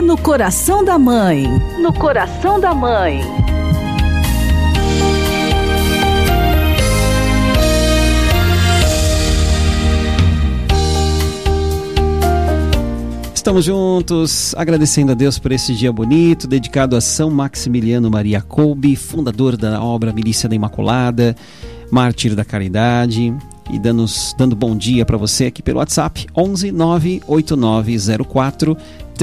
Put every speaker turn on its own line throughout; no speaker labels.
no coração da mãe. No coração da mãe.
Estamos juntos, agradecendo a Deus por esse dia bonito, dedicado a São Maximiliano Maria Kolbe, fundador da obra Milícia da Imaculada, mártir da caridade, e dando bom dia para você aqui pelo WhatsApp, 11 98904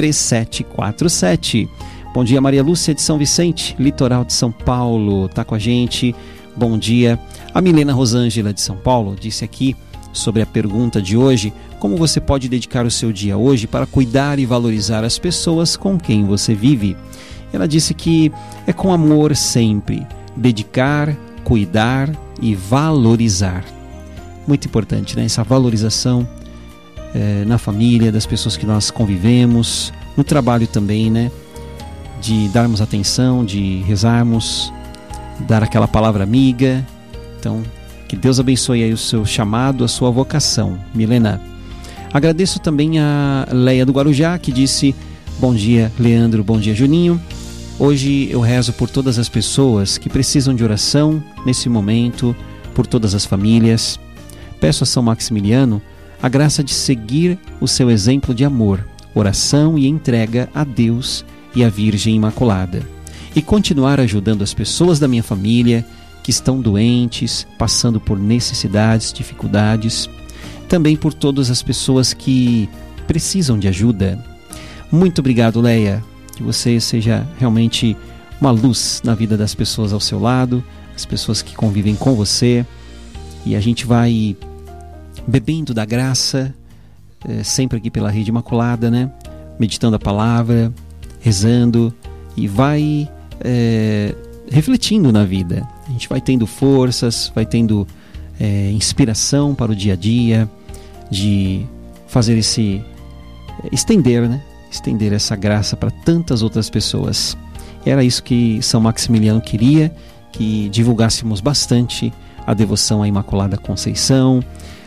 3747. Bom dia, Maria Lúcia de São Vicente, litoral de São Paulo, tá com a gente, bom dia. A Milena Rosângela de São Paulo disse aqui sobre a pergunta de hoje: como você pode dedicar o seu dia hoje para cuidar e valorizar as pessoas com quem você vive? Ela disse que é com amor sempre, dedicar, cuidar e valorizar. Muito importante, né? Essa valorização na família, das pessoas que nós convivemos, no trabalho também, né? De darmos atenção, de rezarmos, dar aquela palavra amiga. Então, que Deus abençoe aí o seu chamado, a sua vocação, Milena. Agradeço também a Leia do Guarujá, que disse: bom dia, Leandro, bom dia, Juninho. Hoje eu rezo por todas as pessoas que precisam de oração nesse momento, por todas as famílias. Peço a São Maximiliano a graça de seguir o seu exemplo de amor, oração e entrega a Deus e à Virgem Imaculada, e continuar ajudando as pessoas da minha família que estão doentes, passando por necessidades, dificuldades, também por todas as pessoas que precisam de ajuda. Muito obrigado, Leia, que você seja realmente uma luz na vida das pessoas ao seu lado, as pessoas que convivem com você, e a gente vai bebendo da graça, sempre aqui pela Rede Imaculada, né? Meditando a palavra, rezando, e vai refletindo na vida. A gente vai tendo forças, vai tendo inspiração para o dia a dia, de fazer estender, né? Estender essa graça para tantas outras pessoas. Era isso que São Maximiliano queria, que divulgássemos bastante a devoção à Imaculada Conceição,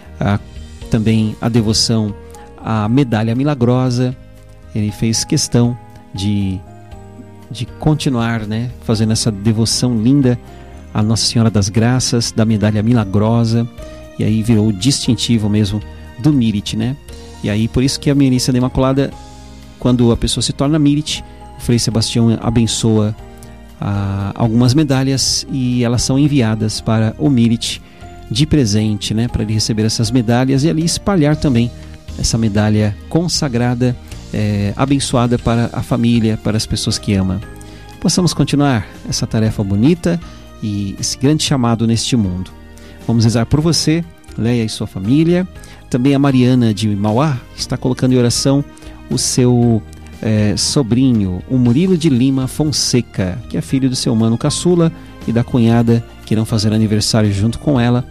também a devoção à Medalha Milagrosa. Ele fez questão de continuar, né, fazendo essa devoção linda à Nossa Senhora das Graças, da Medalha Milagrosa, e aí virou o distintivo mesmo do Mírit, né? E aí por isso que a Milícia da Imaculada, quando a pessoa se torna Mírit, o Frei Sebastião abençoa algumas medalhas e elas são enviadas para o Mírit de presente, né, para ele receber essas medalhas e ali espalhar também essa medalha consagrada, abençoada para a família, para as pessoas que ama. Possamos continuar essa tarefa bonita e esse grande chamado neste mundo. Vamos rezar por você, Leia e sua família. Também a Mariana de Mauá está colocando em oração o seu sobrinho, o Murilo de Lima Fonseca, que é filho do seu mano caçula e da cunhada, que irão fazer aniversário junto com ela.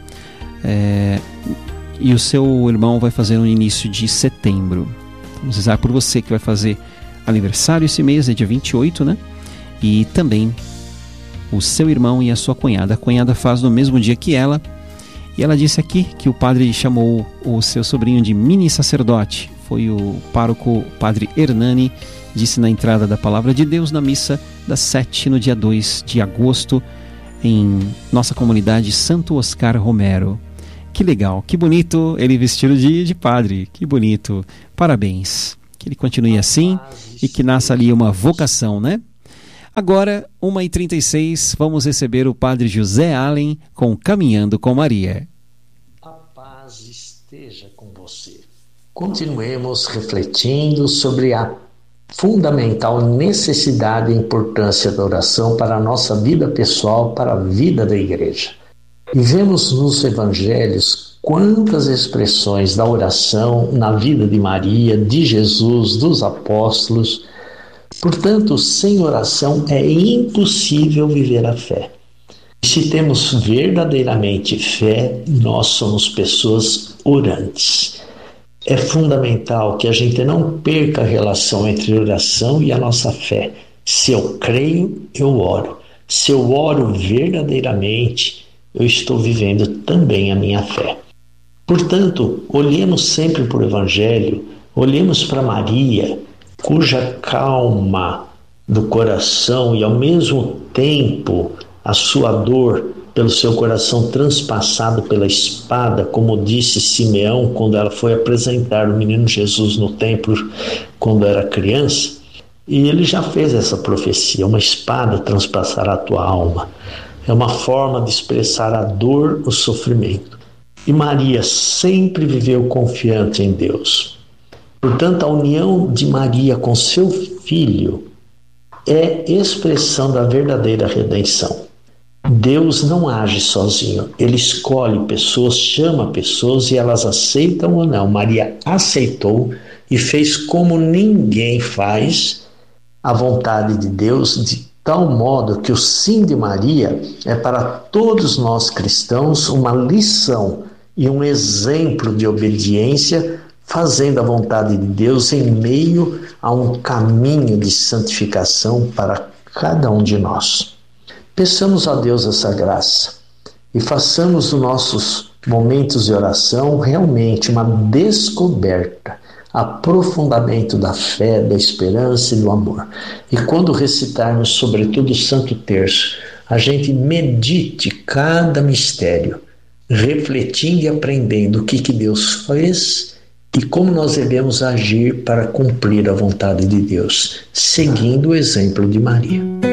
E o seu irmão vai fazer no início de setembro. Vamos rezar por você que vai fazer aniversário esse mês, é dia 28, né? E também o seu irmão e a sua cunhada. A cunhada faz no mesmo dia que ela. E ela disse aqui que o padre chamou o seu sobrinho de mini sacerdote. Foi o pároco padre Hernani, disse na entrada da Palavra de Deus na missa das 7 no dia 2 de agosto, em nossa comunidade Santo Oscar Romero. Que legal, que bonito ele vestido de padre, que bonito, parabéns, que ele continue assim e que nasça ali uma vocação, né? Agora, 1h36, vamos receber o padre José Allen com Caminhando com Maria.
A paz esteja com você. Continuemos refletindo sobre a fundamental necessidade e importância da oração para a nossa vida pessoal, para a vida da igreja. E vemos nos evangelhos quantas expressões da oração na vida de Maria, de Jesus, dos apóstolos. Portanto, sem oração é impossível viver a fé. E se temos verdadeiramente fé, nós somos pessoas orantes. É fundamental que a gente não perca a relação entre a oração e a nossa fé. Se eu creio, eu oro. Se eu oro verdadeiramente, eu estou vivendo também a minha fé. Portanto, olhemos sempre para o Evangelho, olhemos para Maria, cuja calma do coração e ao mesmo tempo a sua dor pelo seu coração transpassado pela espada, como disse Simeão quando ela foi apresentar o menino Jesus no templo quando era criança, e ele já fez essa profecia: uma espada transpassará a tua alma. É uma forma de expressar a dor, o sofrimento. E Maria sempre viveu confiante em Deus. Portanto, a união de Maria com seu filho é expressão da verdadeira redenção. Deus não age sozinho, Ele escolhe pessoas, chama pessoas e elas aceitam ou não. Maria aceitou e fez como ninguém faz a vontade de Deus, de tal modo que o sim de Maria é para todos nós cristãos uma lição e um exemplo de obediência, fazendo a vontade de Deus em meio a um caminho de santificação para cada um de nós. Peçamos a Deus essa graça e façamos dos nossos momentos de oração realmente uma descoberta, aprofundamento da fé, da esperança e do amor. E quando recitarmos sobretudo o Santo Terço, a gente medite cada mistério, refletindo e aprendendo o que Deus fez e como nós devemos agir para cumprir a vontade de Deus, seguindo o exemplo de Maria.